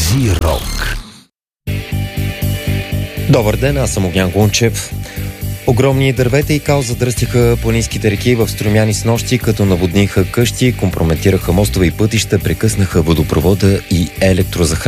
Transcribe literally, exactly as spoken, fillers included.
Джи Рок. Добър ден, аз съм Огнян Гунчев. Огромни дървета и кал задръстиха планинските реки в Струмяни с нощи, като наводниха къщи, компрометираха мостове и пътища, прекъснаха водопровода и електрозахранването.